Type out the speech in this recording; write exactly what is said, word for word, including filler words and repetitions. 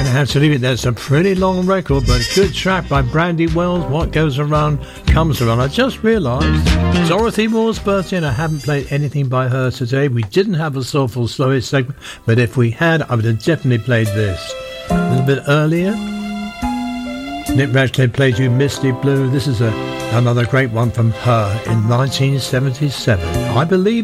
have to leave it there. It's a pretty long record, but good track by Brandy Wells. What goes around comes around. I just realised Dorothy Moore's birthday, and I haven't played anything by her today. We didn't have a Soulful Slowish segment, but if we had, I would have definitely played this. A little bit earlier, Nick Radcliffe played you Misty Blue. This is a, another great one from her in nineteen seventy-seven. I believe